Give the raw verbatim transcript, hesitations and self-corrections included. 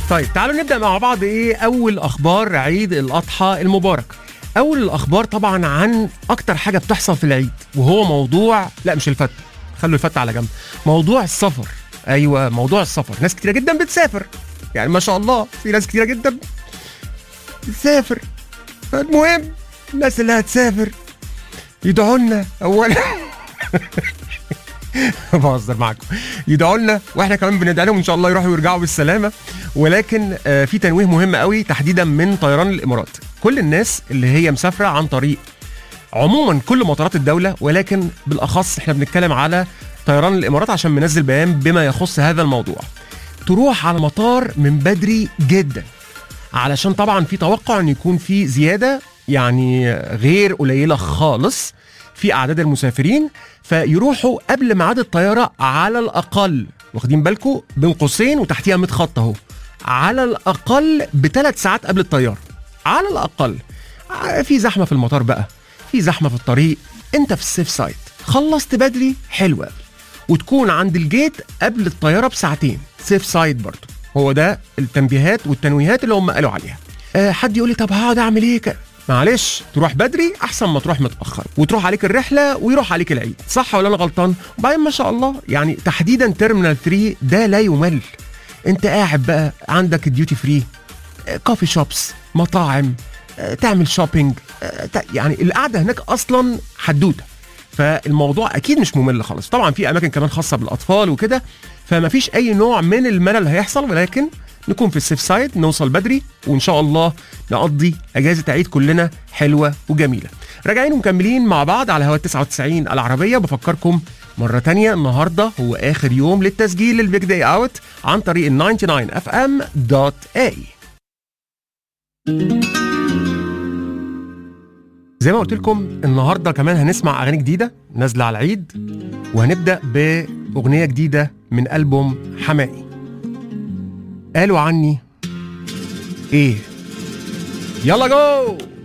طيب تعالوا نبدأ مع بعض ايه اول اخبار عيد الاضحى المبارك. اول الاخبار طبعا عن اكتر حاجة بتحصل في العيد، وهو موضوع لا مش الفتة، خلوا الفتة على جنب، موضوع السفر. ايوه موضوع السفر، ناس كتيرة جدا بتسافر، يعني ما شاء الله في ناس كتيرة جدا بتسافر. فالمهم الناس اللي هتسافر يدعوا لنا اولا بهزر معاكم، يدعوا لنا واحنا كمان بندعي لهم ان شاء الله يروحوا ويرجعوا بالسلامه. ولكن آه في تنويه مهم قوي تحديدا من طيران الامارات، كل الناس اللي هي مسافره عن طريق عموما كل مطارات الدوله، ولكن بالاخص احنا بنتكلم على طيران الامارات عشان منزل بيان بما يخص هذا الموضوع، تروح على المطار من بدري جدا، علشان طبعا في توقع ان يكون في زياده يعني غير قليله خالص في اعداد المسافرين، فيروحوا قبل ميعاد الطياره على الاقل، واخدين بالكم بين قوسين وتحتيها مية خط اهو، على الاقل بثلاث ساعات قبل الطياره، على الاقل. في زحمه في المطار بقى، في زحمه في الطريق، انت في السيف سايد، خلصت بدري حلوه، وتكون عند الجيت قبل الطياره بساعتين، سيف سايد برضه. هو ده التنبيهات والتنويهات اللي هم قالوا عليها. أه حد يقول لي طب هقعد اعمل ايه كده؟ معلش، تروح بدري احسن ما تروح متاخر، وتروح عليك الرحله ويروح عليك العيد، صح ولا انا غلطان؟ وبعدين ما شاء الله يعني تحديدا تيرمينال ثلاثة ده لا يمل، انت قاعد بقى عندك الديوتي فري، كوفي شوبس، مطاعم، تعمل شوبينج، يعني القعده هناك اصلا حدوته، فالموضوع اكيد مش ممل خالص. طبعا في اماكن كمان خاصه بالاطفال وكده، فما فيش اي نوع من الملل هيحصل، ولكن نكون في السيف سايد، نوصل بدري، وان شاء الله نقضي اجازه عيد كلنا حلوه وجميله. راجعين ومكملين مع بعض على هوا تسعة وتسعين العربيه. بفكركم مره تانية النهارده هو اخر يوم للتسجيل للبيج داي اوت عن طريق ال تسعة وتسعين اف ام دوت اي. زي ما قلت لكم النهارده كمان هنسمع اغاني جديده نازله على العيد، وهنبدا باغنيه جديده من البوم حماقي، قالوا عني ايه. يلا جو.